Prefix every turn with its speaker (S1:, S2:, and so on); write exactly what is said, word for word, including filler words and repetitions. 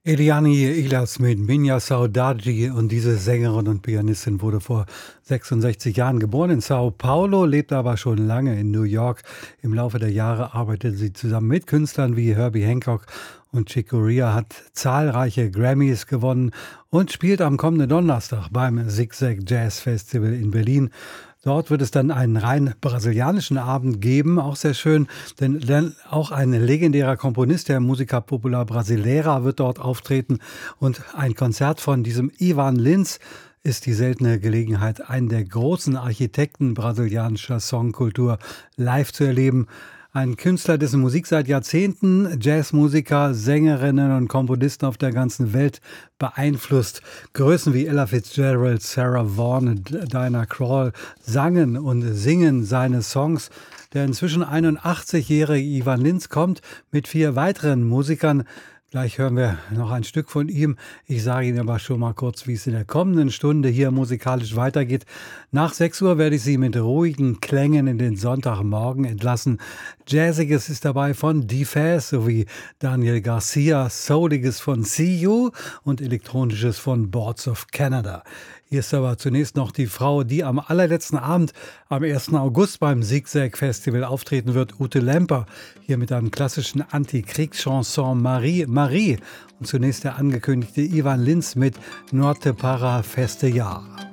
S1: Eliane Ilas mit Minha Saudade, und diese Sängerin und Pianistin wurde vor sechsundsechzig Jahren geboren in Sao Paulo, lebt aber schon lange in New York. Im Laufe der Jahre arbeitete sie zusammen mit Künstlern wie Herbie Hancock und Chick Corea, hat zahlreiche Grammys gewonnen und spielt am kommenden Donnerstag beim Zigzag Jazz Festival in Berlin. Dort wird es dann einen rein brasilianischen Abend geben, auch sehr schön, denn, denn auch ein legendärer Komponist der Música Popular Brasileira wird dort auftreten, und ein Konzert von diesem Ivan Lins ist die seltene Gelegenheit, einen der großen Architekten brasilianischer Songkultur live zu erleben. Ein Künstler, dessen Musik seit Jahrzehnten Jazzmusiker, Sängerinnen und Komponisten auf der ganzen Welt beeinflusst. Größen wie Ella Fitzgerald, Sarah Vaughan und Diana Krall sangen und singen seine Songs. Der inzwischen einundachtzigjährige Ivan Lins kommt mit vier weiteren Musikern. Gleich hören wir noch ein Stück von ihm. Ich sage Ihnen aber schon mal kurz, wie es in der kommenden Stunde hier musikalisch weitergeht. Nach sechs Uhr werde ich Sie mit ruhigen Klängen in den Sonntagmorgen entlassen. Jazziges ist dabei von D-Faz sowie Daniel Garcia, Souliges von See You und Elektronisches von Boards of Canada. Hier ist aber zunächst noch die Frau, die am allerletzten Abend, am ersten August beim Zigzag Festival auftreten wird, Ute Lemper. Hier mit einem klassischen Antikriegschanson Marie, Marie. Und zunächst der angekündigte Ivan Lins mit Norte para Festejar.